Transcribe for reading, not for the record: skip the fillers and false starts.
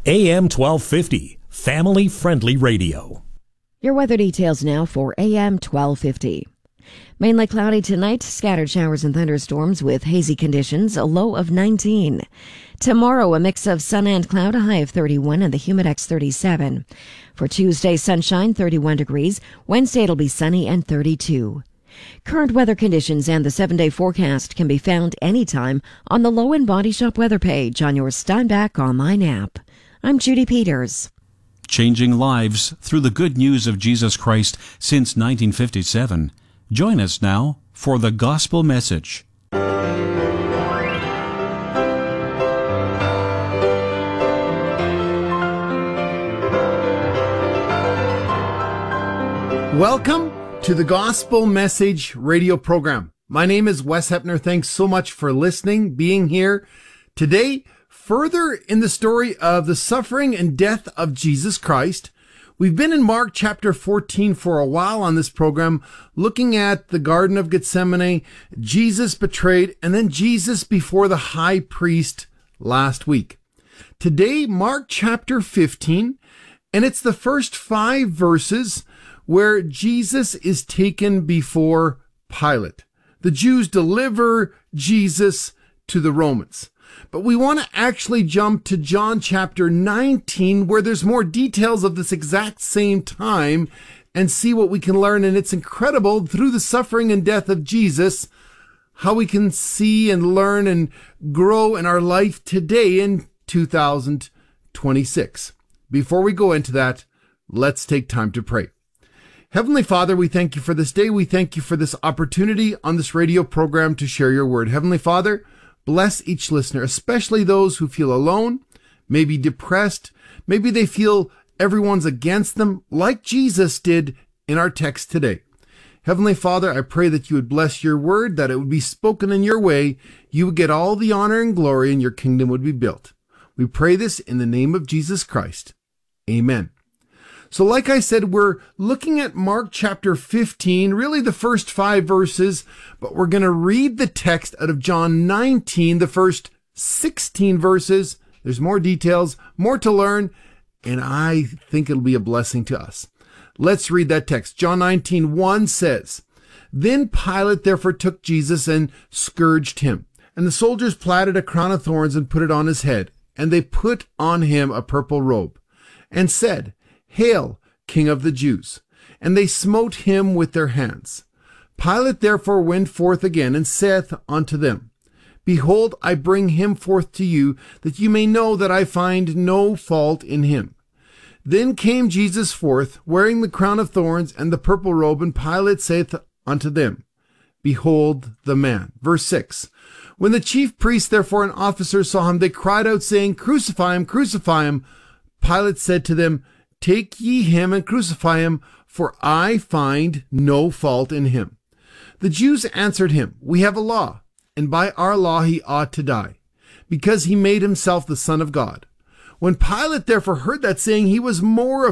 AM 1250, family-friendly radio. Your weather details now for AM 1250. Mainly cloudy tonight, scattered showers and thunderstorms with hazy conditions, a low of 19. Tomorrow, a mix of sun and cloud, a high of 31 and the Humidex 37. For Tuesday, sunshine, 31 degrees. Wednesday, it'll be sunny and 32. Current weather conditions and the 7-day forecast can be found anytime on the Low End Body Shop weather page on your Steinbach online app. I'm Judy Peters. Changing lives through the good news of Jesus Christ since 1957. Join us now for the Gospel Message. Welcome to the Gospel Message radio program. My name is Wes Hepner. Thanks so much for listening, being here. Today, further in the story of the suffering and death of Jesus Christ. We've been in Mark chapter 14 for a while on this program, looking at the Garden of Gethsemane, Jesus betrayed, and then Jesus before the high priest last week. Today, Mark chapter 15, and it's the first 5 verses where Jesus is taken before Pilate. The Jews deliver Jesus to the Romans. But we want to actually jump to John chapter 19, where there's more details of this exact same time, and see what we can learn. And it's incredible, through the suffering and death of Jesus, how we can see and learn and grow in our life today in 2026. Before we go into that, let's take time to pray. Heavenly Father, we thank you for this day. We thank you for this opportunity on this radio program to share your word. Heavenly Father, bless each listener, especially those who feel alone, maybe depressed, maybe they feel everyone's against them, like Jesus did in our text today. Heavenly Father, I pray that you would bless your word, that it would be spoken in your way, you would get all the honor and glory, and your kingdom would be built. We pray this in the name of Jesus Christ. Amen. So like I said, we're looking at Mark chapter 15, really the first 5 verses, but we're going to read the text out of John 19, the first 16 verses. There's more details, more to learn, and I think it'll be a blessing to us. Let's read that text. John 19:1 says, "Then Pilate therefore took Jesus and scourged him. And the soldiers platted a crown of thorns and put it on his head. And they put on him a purple robe, and said, 'Hail, King of the Jews!' And they smote him with their hands. Pilate therefore went forth again, and saith unto them, Behold, I bring him forth to you, that you may know that I find no fault in him. Then came Jesus forth, wearing the crown of thorns and the purple robe, and Pilate saith unto them, Behold the man." Verse 6, "When the chief priests therefore and officers saw him, they cried out, saying, Crucify him, crucify him. Pilate said to them, Take ye him and crucify him, for I find no fault in him. The Jews answered him, We have a law, and by our law he ought to die, because he made himself the Son of God. When Pilate therefore heard that saying, he was more